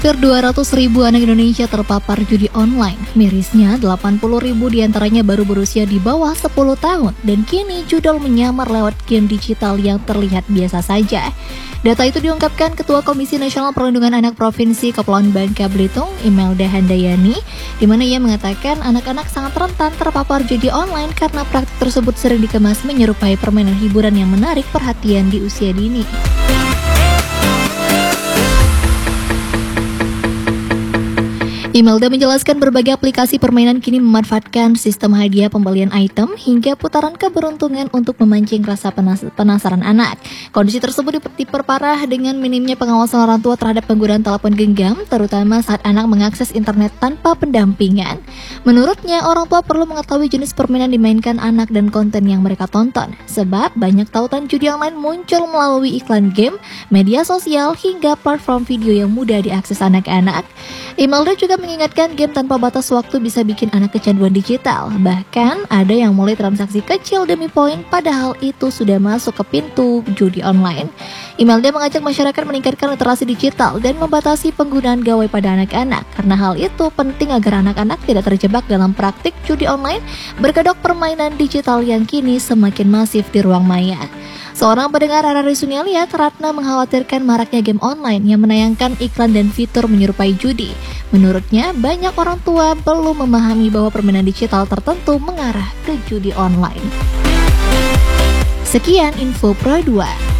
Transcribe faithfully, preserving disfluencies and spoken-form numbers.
Hampir dua ratus ribu anak Indonesia terpapar judi online. Mirisnya, delapan puluh ribu diantaranya baru berusia di bawah sepuluh tahun. Dan kini judul menyamar lewat game digital yang terlihat biasa saja. Data itu diungkapkan Ketua Komisi Nasional Perlindungan Anak Provinsi Kepulauan Bangka Belitung, Imelda Handayani, di mana ia mengatakan anak-anak sangat rentan terpapar judi online karena praktik tersebut sering dikemas menyerupai permainan hiburan yang menarik perhatian di usia dini. Imelda menjelaskan berbagai aplikasi permainan kini memanfaatkan sistem hadiah pembelian item hingga putaran keberuntungan untuk memancing rasa penas- penasaran anak. Kondisi tersebut diperparah dengan minimnya pengawasan orang tua terhadap penggunaan telepon genggam, terutama saat anak mengakses internet tanpa pendampingan. Menurutnya, orang tua perlu mengetahui jenis permainan dimainkan anak dan konten yang mereka tonton, sebab banyak tautan judi online muncul melalui iklan game, media sosial, hingga platform video yang mudah diakses anak-anak. Imelda juga mengingatkan game tanpa batas waktu bisa bikin anak kecanduan digital. Bahkan ada yang mulai transaksi kecil demi poin padahal itu sudah masuk ke pintu judi online. Imelda mengajak masyarakat meningkatkan literasi digital dan membatasi penggunaan gawai pada anak-anak. Karena hal itu penting agar anak-anak tidak terjebak dalam praktik judi online berkedok permainan digital yang kini semakin masif di ruang maya. Seorang pendengar Harari Sunialia, Ratna mengkhawatirkan maraknya game online yang menayangkan iklan dan fitur menyerupai judi. Menurutnya, banyak orang tua belum memahami bahwa permainan digital tertentu mengarah ke judi online. Sekian info Pro dua.